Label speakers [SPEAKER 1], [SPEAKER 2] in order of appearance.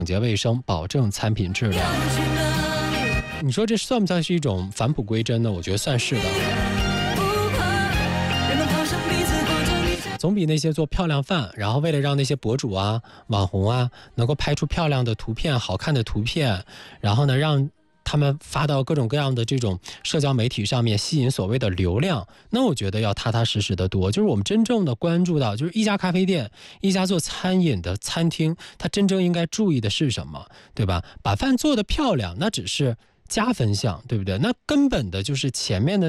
[SPEAKER 1] 洁卫生，保证餐品质量。你说这算不算是一种返璞归真呢？我觉得算是的。总比那些做漂亮饭，然后为了让那些博主啊、网红啊能够拍出漂亮的图片、好看的图片，然后呢让他们发到各种各样的这种社交媒体上面，吸引所谓的流量，那我觉得要踏踏实实的多。就是我们真正的关注到，就是一家咖啡店、一家做餐饮的餐厅，它真正应该注意的是什么，对吧？把饭做得漂亮，那只是加分项，对不对？那根本的就是前面的